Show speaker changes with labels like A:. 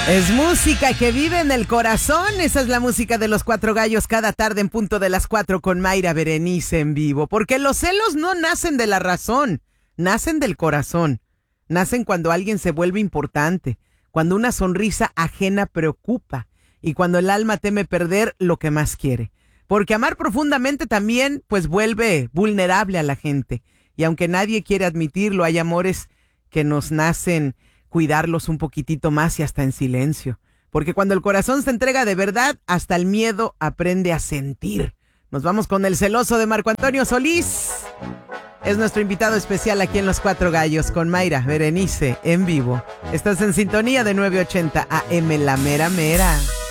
A: Es música que vive en el corazón. Esa es la música de Los Cuatro Gallos cada tarde en punto de las 4 con Mayra Berenice en vivo. Porque los celos no nacen de la razón, nacen del corazón. Nacen cuando alguien se vuelve importante, cuando una sonrisa ajena preocupa y cuando el alma teme perder lo que más quiere. Porque amar profundamente también pues vuelve vulnerable a la gente. Y aunque nadie quiere admitirlo, hay amores que nos nacen cuidarlos un poquitito más y hasta en silencio. Porque cuando el corazón se entrega de verdad, hasta el miedo aprende a sentir. Nos vamos con el celoso de Marco Antonio Solís. Es nuestro invitado especial aquí en Los Cuatro Gallos con Mayra Berenice en vivo. Estás en sintonía de 980 AM La Mera Mera.